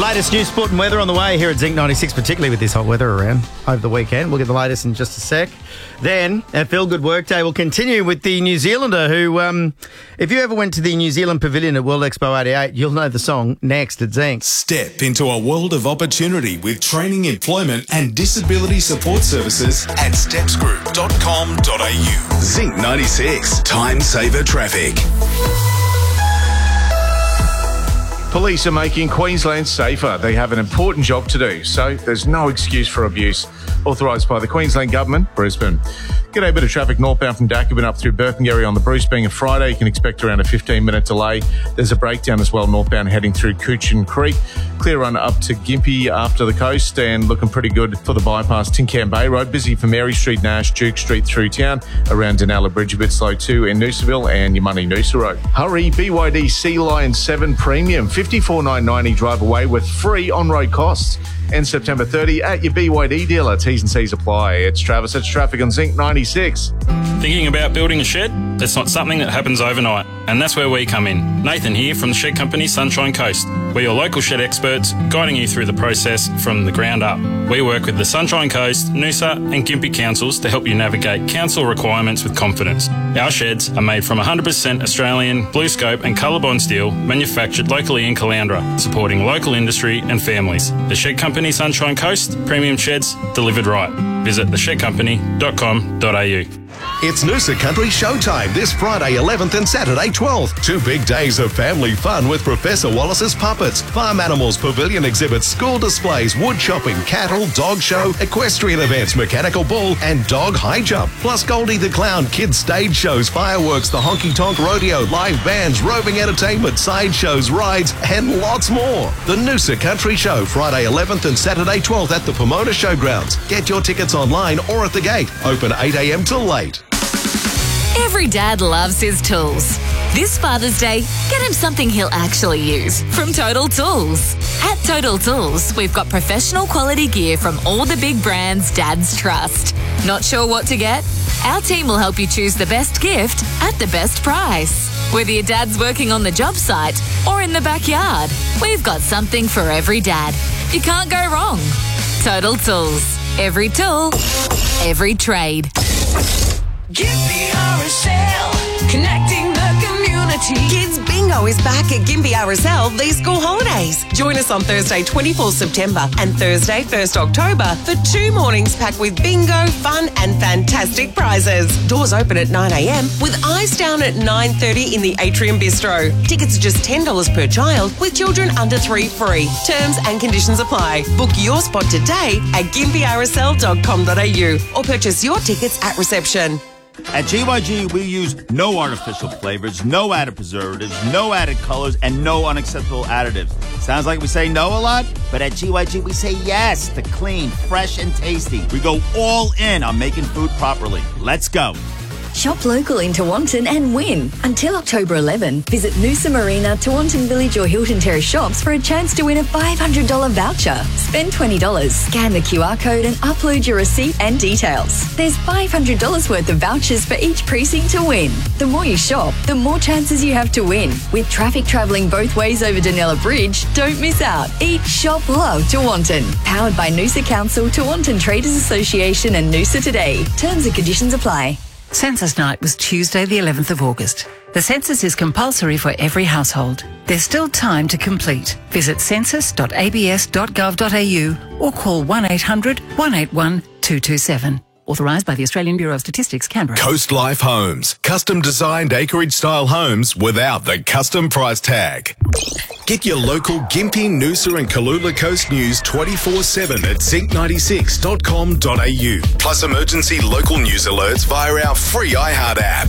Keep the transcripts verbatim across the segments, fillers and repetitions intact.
Latest news, sport and weather on the way here at Zinc ninety-six, particularly with this hot weather around over the weekend. We'll get the latest in just a sec. Then, our Feel Good Workday will continue with the New Zealander who, um, if you ever went to the New Zealand Pavilion at World Expo eighty-eight, you'll know the song next at Zinc. Step into a world of opportunity with training, employment and disability support services at steps group dot com dot a u. Zinc ninety-six, Time Saver Traffic. Police are making Queensland safer. They have an important job to do, so there's no excuse for abuse. Authorised by the Queensland Government, Brisbane. G'day, bit of traffic northbound from Dakabin up through Burpengary on the Bruce. Being a Friday, you can expect around a fifteen minute delay. There's a breakdown as well northbound heading through Coochin Creek. Clear run up to Gympie after the coast and looking pretty good for the bypass. Tincam Bay Road, busy for Mary Street, Nash, Duke Street through town. Around Denala Bridge, a bit slow too in Noosaville and your Money Noosa Road. Hurry, B Y D Sea Lion seven Premium, fifty-four nine ninety drive away with free on-road costs. And September thirtieth at your B Y D dealer. T's and C's apply. It's Travis, it's traffic on Zinc ninety-six. Thinking about building a shed? That's not something that happens overnight, and that's where we come in. Nathan here from the shed company Sunshine Coast. We're your local shed experts, guiding you through the process from the ground up. We work with the Sunshine Coast, Noosa and Gympie councils to help you navigate council requirements with confidence. Our sheds are made from one hundred percent Australian Blue Scope and Colorbond steel, manufactured locally in Caloundra, supporting local industry and families. The Shed Company Sunshine Coast, premium sheds delivered right. Visit the shed company dot com dot a u. It's Noosa Country Showtime this Friday eleventh and Saturday twelfth. Two big days of family fun with Professor Wallace's Puppets, Farm Animals Pavilion exhibits, school displays, wood chopping, cattle, dog show, equestrian events, mechanical bull and dog high jump. Plus Goldie the Clown, kids stage shows, fireworks, the Honky Tonk Rodeo, live bands, roving entertainment, side shows, rides and lots more. The Noosa Country Show, Friday eleventh and Saturday twelfth at the Pomona Showgrounds. Get your tickets online or at the gate. Open eight a m till late. Every dad loves his tools. This Father's Day, get him something he'll actually use from Total Tools. At Total Tools, we've got professional quality gear from all the big brands dads trust. Not sure what to get? Our team will help you choose the best gift at the best price. Whether your dad's working on the job site or in the backyard, we've got something for every dad. You can't go wrong. Total Tools. Every tool, every trade. Gympie R S L, connecting the community. Kids Bingo is back at Gympie R S L these school holidays. Join us on Thursday, twenty-fourth September and Thursday, first October for two mornings packed with bingo, fun and fantastic prizes. Doors open at nine a m with eyes down at nine thirty in the Atrium Bistro. Tickets are just ten dollars per child with children under three free. Terms and conditions apply. Book your spot today at gympie r s l dot com dot a u or purchase your tickets at reception. At G Y G, we use no artificial flavors, no added preservatives, no added colors, and no unacceptable additives. Sounds like we say no a lot, but at G Y G, we say yes to clean, fresh, and tasty. We go all in on making food properly. Let's go. Shop local in Tewantin and win. Until October eleventh, visit Noosa Marina, Tewantin Village or Hilton Terrace shops for a chance to win a five hundred dollars voucher. Spend twenty dollars, scan the Q R code and upload your receipt and details. There's five hundred dollars worth of vouchers for each precinct to win. The more you shop, the more chances you have to win. With traffic travelling both ways over Denella Bridge, don't miss out. Eat, shop, love Tewantin. Powered by Noosa Council, Tewantin Traders Association and Noosa Today. Terms and conditions apply. Census night was Tuesday the eleventh of August. The census is compulsory for every household. There's still time to complete. Visit census dot a b s dot gov dot a u or call one eight hundred, one eight one, two two seven. Authorised by the Australian Bureau of Statistics, Canberra. Coast Life Homes. Custom designed acreage style homes without the custom price tag. Get your local Gympie, Noosa and Kalula Coast news twenty-four seven at zinc ninety-six dot com dot a u. Plus emergency local news alerts via our free iHeart app.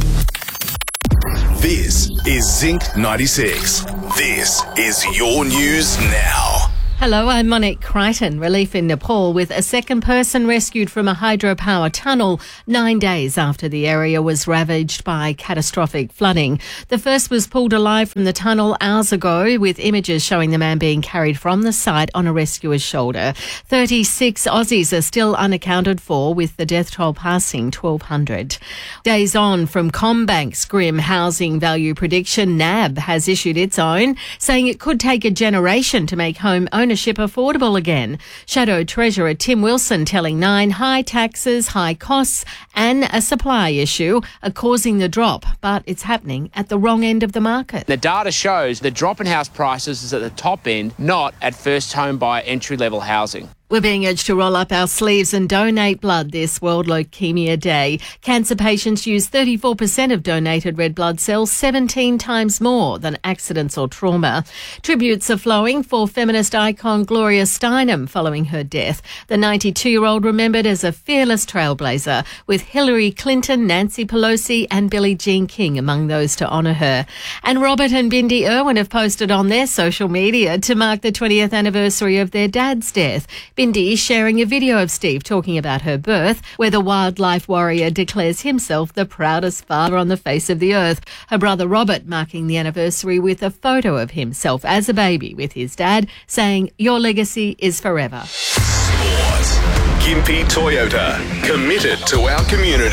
This is Zinc ninety-six. This is your news now. Hello, I'm Monique Crichton. Relief in Nepal with a second person rescued from a hydropower tunnel nine days after the area was ravaged by catastrophic flooding. The first was pulled alive from the tunnel hours ago, with images showing the man being carried from the site on a rescuer's shoulder. thirty-six Aussies are still unaccounted for, with the death toll passing twelve hundred. Days on from CommBank's grim housing value prediction, N A B has issued its own, saying it could take a generation to make home ownership ownership affordable again. Shadow Treasurer Tim Wilson telling Nine high taxes, high costs and a supply issue are causing the drop, but it's happening at the wrong end of the market. The data shows the drop in house prices is at the top end, not at first home buyer entry-level housing. We're being urged to roll up our sleeves and donate blood this World Leukaemia Day. Cancer patients use thirty-four percent of donated red blood cells, seventeen times more than accidents or trauma. Tributes are flowing for feminist icon Gloria Steinem following her death. The ninety-two-year-old remembered as a fearless trailblazer, with Hillary Clinton, Nancy Pelosi and Billie Jean King among those to honour her. And Robert and Bindi Irwin have posted on their social media to mark the twentieth anniversary of their dad's death. Bindi sharing a video of Steve talking about her birth, where the wildlife warrior declares himself the proudest father on the face of the earth. Her brother Robert marking the anniversary with a photo of himself as a baby with his dad, saying, "Your legacy is forever." Sport. Gympie Toyota, committed to our community.